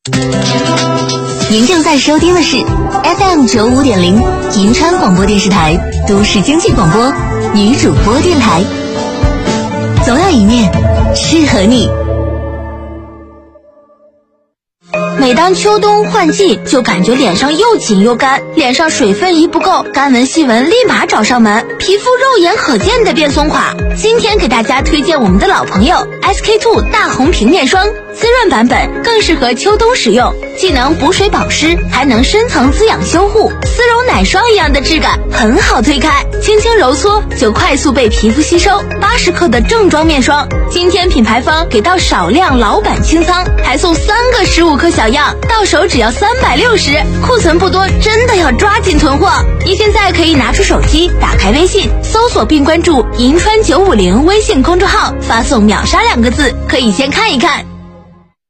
您正在收听的是 FM95.0 银川广播电视台都市经济广播女主播电台，总有一面适合你。 每当秋冬换季，就感觉脸上又紧又干，脸上水分一不够，干纹细纹立马找上门，皮肤肉眼可见的变松垮。今天给大家推荐我们的老朋友 SK2 大红平面霜，滋润版本更适合秋冬使用，既能补水保湿，还能深层滋养修护，丝绒奶霜一样的质感，很好推开，轻轻揉搓就快速被皮肤吸收。80克的正装面霜，今天品牌方给到少量老版清仓，还送3个15克小样，到手只要360，库存不多，真的要抓紧囤货。你现在可以拿出手机，打开微信，搜索并关注银川950微信公众号，发送秒杀2个字，可以先看一看。